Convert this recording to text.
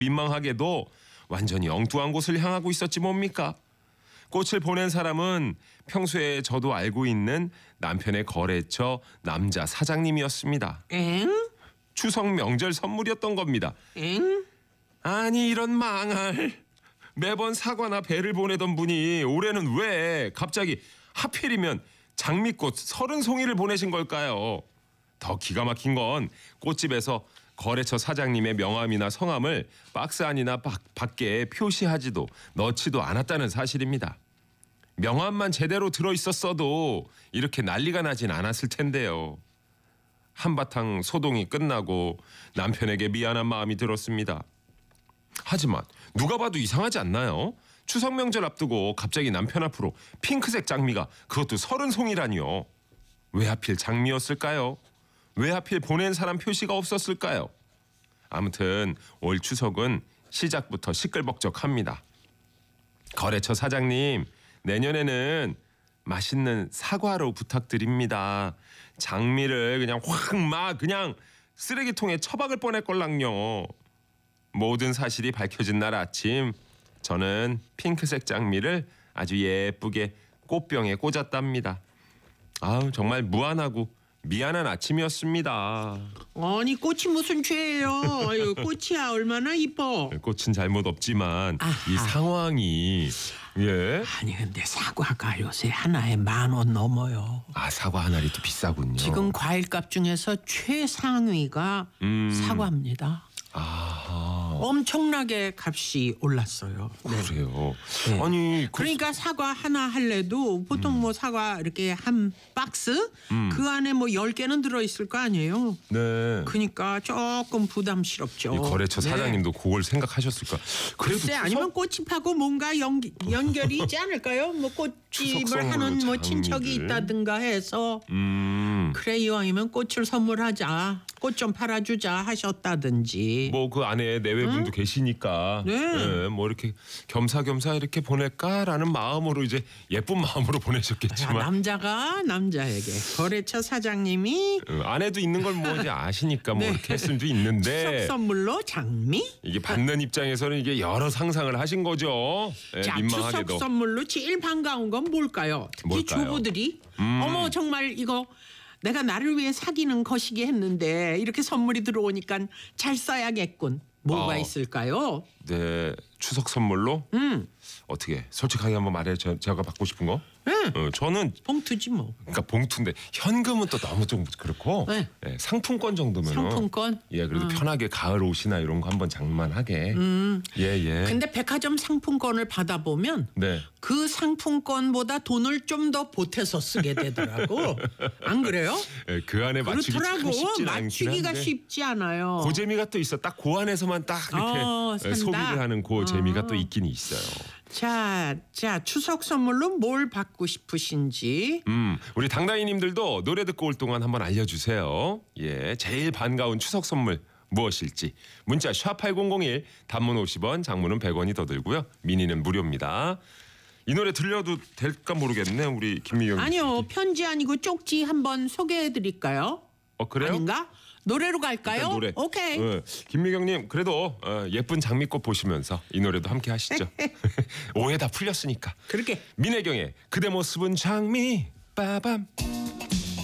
민망하게도 완전히 엉뚱한 곳을 향하고 있었지 뭡니까? 꽃을 보낸 사람은 평소에 저도 알고 있는 남편의 거래처 남자 사장님이었습니다. 엥? 추석 명절 선물이었던 겁니다. 엥? 아니 이런 망할. 매번 사과나 배를 보내던 분이 올해는 왜 갑자기 하필이면 장미꽃 30송이를 보내신 걸까요? 더 기가 막힌 건 꽃집에서 거래처 사장님의 명함이나 성함을 박스 안이나 밖에 표시하지도 넣지도 않았다는 사실입니다. 명함만 제대로 들어있었어도 이렇게 난리가 나진 않았을 텐데요. 한바탕 소동이 끝나고 남편에게 미안한 마음이 들었습니다. 하지만 누가 봐도 이상하지 않나요? 추석 명절 앞두고 갑자기 남편 앞으로 핑크색 장미가 그것도 30송이라니요. 왜 하필 장미였을까요? 왜 하필 보낸 사람 표시가 없었을까요? 아무튼 올 추석은 시작부터 시끌벅적합니다. 거래처 사장님, 내년에는 맛있는 사과로 부탁드립니다. 장미를 그냥 확 막 그냥 쓰레기통에 처박을 뻔할 걸랑요. 모든 사실이 밝혀진 날 아침, 저는 핑크색 장미를 아주 예쁘게 꽃병에 꽂았답니다. 아우 정말 무안하고 미안한 아침이었습니다. 아니 꽃이 무슨 죄예요? 아유 꽃이야 얼마나 이뻐. 꽃은 잘못 없지만 아하. 이 상황이 예. 아니 근데 사과가 요새 하나에 10,000원 넘어요. 아 사과 한 알이 또 비싸군요. 지금 과일값 중에서 최상위가 사과입니다. 아하. 엄청나게 값이 올랐어요. 네. 그래요. 네. 아니 그러니까 사과 하나 할래도 보통 뭐 사과 이렇게 한 박스 그 안에 뭐 10개는 들어있을 거 아니에요. 네. 그러니까 조금 부담스럽죠. 이 거래처 네. 사장님도 그걸 생각하실까? 그래도 글쎄 아니면 꽃집하고 뭔가 연결이 있지 않을까요? 뭐 꽃집을 하는 뭐 친척이 장미를. 있다든가 해서 그래 이왕이면 꽃을 선물하자, 꽃 좀 팔아주자 하셨다든지. 뭐 그 안에 내외분도 계시니까 네. 뭐 이렇게 겸사겸사 이렇게 보낼까라는 마음으로 이제 예쁜 마음으로 야, 보내셨겠지만 남자가 남자에게 거래처 사장님이 아내도 있는 걸 뭐 이제 아시니까 뭐 네. 이렇게 했을 수도 있는데 추석 선물로 장미? 이게 받는 입장에서는 이게 여러 상상을 하신 거죠. 예, 자, 민망하게도. 추석 선물로 제일 반가운 건 뭘까요? 특히 뭘까요? 주부들이 어머 정말 이거 내가 나를 위해 사귀는 것이기 했는데 이렇게 선물이 들어오니까 잘 써야겠군. 뭐가 있을까요? 네, 추석 선물로 어떻게 솔직하게 한번 말해 제가 받고 싶은 거? 저는 봉투지 뭐. 그러니까 봉투인데 현금은 또 너무 좀 그렇고 네. 예, 상품권 정도면 상품권? 예 그래도 편하게 가을 옷이나 이런 거 한번 장만하게 예예 근데 백화점 상품권을 받아보면 네 그 상품권보다 돈을 좀 더 보태서 쓰게 되더라고. 안 그래요? 예, 그 안에 맞추기 참 그렇더라고. 쉽지 않긴 맞추기가 한데 쉽지 않아요. 그 재미가 또 있어 딱 그 안에서만 딱 이렇게 산다. 소비를 하는 그 재미가 또 있긴 있어요. 자, 추석 선물로 뭘 받고 싶으신지. 우리 당당이님들도 노래 듣고 올 동안 한번 알려주세요. 예, 제일 반가운 추석 선물 무엇일지 문자 #8001 단문 50원, 장문은 100원이 더 들고요. 미니는 무료입니다. 이 노래 들려도 될까 모르겠네 우리 김미경. 아니요, 편지 아니고 쪽지 한번 소개해드릴까요? 그래요? 아닌가? 노래로 갈까요? 일단 노래. 오케이. 김미경님 그래도 예쁜 장미꽃 보시면서 이 노래도 함께 하시죠. 오해 다 풀렸으니까. 그렇게. 민혜경의 그대 모습은 장미 빠밤.